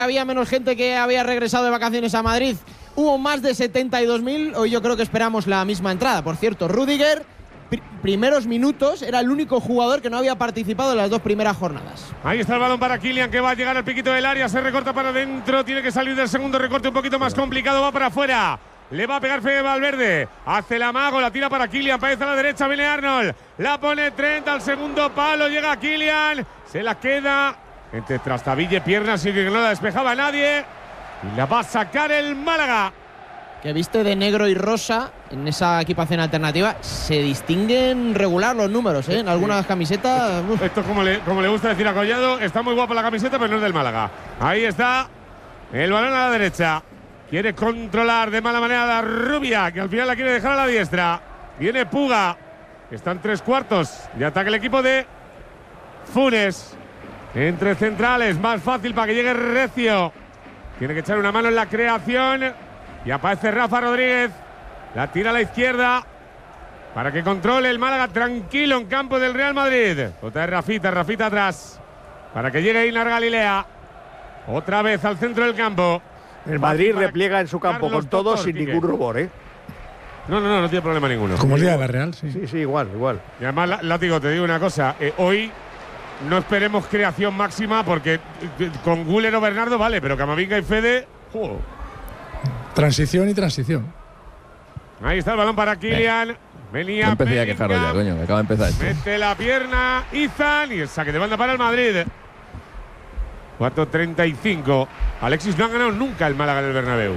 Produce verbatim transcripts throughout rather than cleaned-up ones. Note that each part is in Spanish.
había menos gente que había regresado de vacaciones a Madrid. Hubo más de setenta y dos mil. Hoy yo creo que esperamos la misma entrada. Por cierto, Rüdiger, pr primeros minutos, era el único jugador que no había participado en las dos primeras jornadas. Ahí está el balón para Kylian, que va a llegar al piquito del área. Se recorta para adentro. Tiene que salir del segundo recorte un poquito más complicado. Va para afuera. Le va a pegar Fede Valverde. Hace el amago, la tira para Kylian. Parece a la derecha, viene Arnold. La pone Trent al segundo palo. Llega Kylian. Se la queda entre Trastaville, piernas, y que no la despejaba nadie. Y la va a sacar el Málaga. Que viste de negro y rosa en esa equipación alternativa. Se distinguen regular los números, ¿eh? En algunas camisetas. Uf. Esto, como le, como le gusta decir a Collado, está muy guapa la camiseta, pero no es del Málaga. Ahí está el balón a la derecha. Quiere controlar de mala manera a la rubia, que al final la quiere dejar a la diestra. Viene Puga. Están tres cuartos de ataque el equipo de Funes. Entre centrales, más fácil para que llegue Recio. Tiene que echar una mano en la creación. Y aparece Rafa Rodríguez. La tira a la izquierda para que controle el Málaga tranquilo en campo del Real Madrid. Otra vez Rafita, Rafita atrás para que llegue Inar Galilea. Otra vez al centro del campo. El Madrid repliega en su campo Carlos con todo Toctor, sin Quique. ningún rubor, ¿eh? No, no, no, no tiene problema ninguno. Como el día de la Real, sí. Sí, sí, igual, igual. Y además, Látigo, te digo una cosa. Eh, hoy no esperemos creación máxima porque eh, con Güler o Bernardo vale, pero Camavinga y Fede… ¡oh! Transición y transición. Ahí está el balón para Kylian. Venía No empecé a Bellingham. quejarlo ya, coño, que acaba de empezar esto. Mete la pierna Izan y el saque de banda para el Madrid. cuatro treinta y cinco. Alexis, no ha ganado nunca el Málaga en el Bernabéu.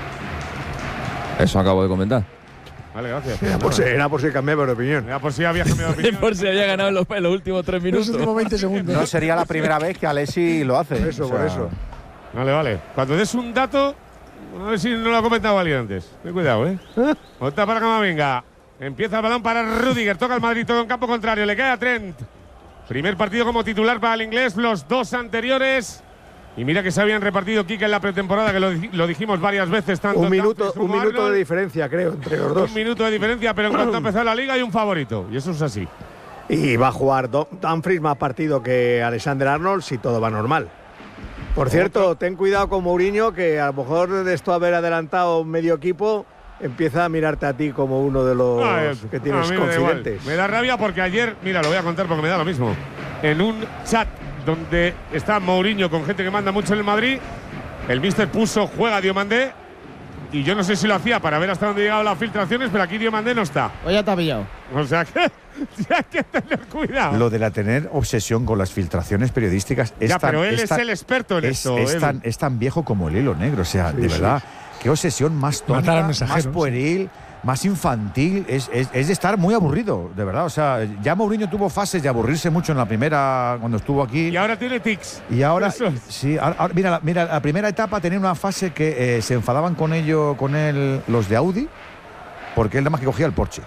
Eso acabo de comentar. Vale, gracias. Era por si, era por si cambiaba de opinión. Era por si había cambiado de opinión. Por si había ganado en los, en los últimos tres minutos. Los últimos veinte segundos. No sería la primera vez que Alexis lo hace. Por eso, O sea, por eso. Vale, vale. Cuando des un dato, a ver si no lo ha comentado alguien antes. Ten cuidado, ¿eh? Otra para Camavinga. Empieza el balón para Rüdiger. Toca el Madrid todo en campo contrario. Le cae a Trent. Primer partido como titular para el inglés. Los dos anteriores. Y mira que se habían repartido Quique en la pretemporada, que lo, lo dijimos varias veces. Tanto Un minuto, Dumfries como un minuto Arnold. de diferencia, creo, entre los dos. Un minuto de diferencia, pero en cuanto a empezar la liga hay un favorito. Y eso es así. Y va a jugar Dumfries más partido que Alexander Arnold si todo va normal. Por cierto, ten cuidado con Mourinho, que a lo mejor de esto haber adelantado medio equipo empieza a mirarte a ti como uno de los Ah, que no, tienes a mí me da igual. confidentes. Me da rabia porque ayer, mira, lo voy a contar porque me da lo mismo. En un chat donde está Mourinho con gente que manda mucho en el Madrid, el míster puso juega Diomandé y yo no sé si lo hacía para ver hasta dónde llegaban las filtraciones, pero aquí Diomandé no está. Hoy ya te ha pillado. O sea que hay que tener cuidado. Lo de la tener obsesión con las filtraciones periodísticas es ya, tan, pero él es, es tan- el experto en es, esto. es Edu. tan, es tan viejo como el hilo negro. O sea, Sí, de sí. verdad, qué obsesión más Matar tonta, al mensajero, más pueril, más infantil. Es, es, es de estar muy aburrido, de verdad. O sea, ya Mourinho tuvo fases de aburrirse mucho en la primera, cuando estuvo aquí. Y ahora tiene tics. Y ahora, Eso es. sí, ahora- ahora- mira, la, mira, la primera etapa tenía una fase que eh, se enfadaban con ello, con él, los de Audi, porque él nada más que cogía el Porsche.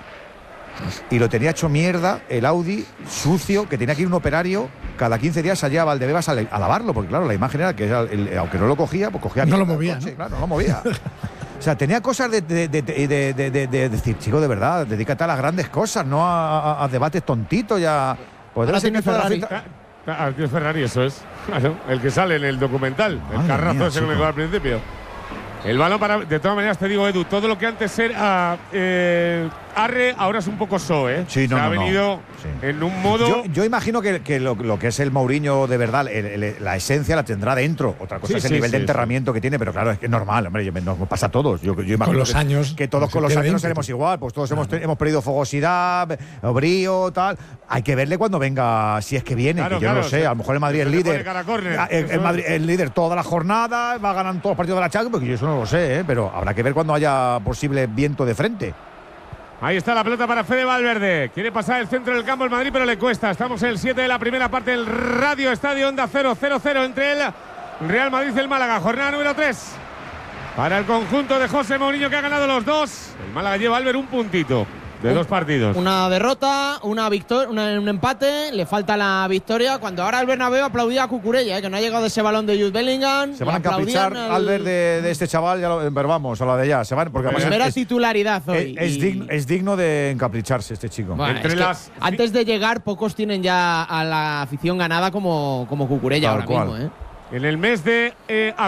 Y lo tenía hecho mierda, el Audi, sucio, que tenía que ir un operario, cada quince días allá a Valdebebas a, a lavarlo, porque claro, la imagen era que era el- aunque no lo cogía, pues cogía No lo mierda el movía, coche, ¿no? claro, no lo movía. O sea, tenía cosas de, de, de, de- de- de- de- de decir, chico, de verdad, dedícate a las grandes cosas, no a, a- a debates tontitos, ya. Pues Ahora debe ser tiene que toda la Ferrari. filtra- Ah, ah, tío Ferrari, eso es. Claro, el que sale en el documental. El Madre carrazo mía, ese que me chico. quedó al principio. El balón para. De todas maneras, te digo, Edu, todo lo que antes era eh, Arre, ahora es un poco So, ¿eh? Sí, no, Se ha no, no. venido Sí. en un modo. Yo, yo imagino que, que lo, lo que es el Mourinho de verdad, el- el- la esencia la tendrá dentro. Otra cosa Sí, es el sí, nivel de sí, enterramiento que tiene, pero claro, es que es normal, hombre, yo- nos pasa a todos. Yo, yo imagino los que, años, que todos se con los pierde años no ímpetu. seremos igual, pues todos hemos, hemos perdido fogosidad, brío, tal. Hay que verle cuando venga, si es que viene, Claro, que yo no claro, lo sé. se- A lo mejor el Madrid se es le pone líder. cara a córner, Ah, el, el eso. Madrid es líder toda la jornada, va ganando todos los partidos de la Champions, porque yo eso no lo sé, ¿eh? Pero habrá que ver cuando haya posible viento de frente. Ahí está la pelota para Fede Valverde. Quiere pasar el centro del campo el Madrid, pero le cuesta. Estamos en el siete de la primera parte del Radio Estadio Onda cero cero cero entre el Real Madrid y el Málaga. Jornada número tres. Para el conjunto de José Mourinho, que ha ganado los dos. El Málaga lleva, Albert, un puntito de dos partidos. Una derrota, una victoria, un empate, le falta la victoria. Cuando ahora el Bernabéu aplaudía a Cucurella, ¿eh? Que no ha llegado ese balón de Jude Bellingham. Se van a le aplaudían encaprichar al- al ver de, de este chaval, ya lo, pero vamos, a la de ya. Se van, porque además Primera es- titularidad hoy. Es, es y- digno, es digno de encapricharse este chico. Bueno, Entre es que las- antes de llegar, pocos tienen ya a la afición ganada como, como Cucurella Tal ahora cual. mismo, ¿eh? En el mes de eh,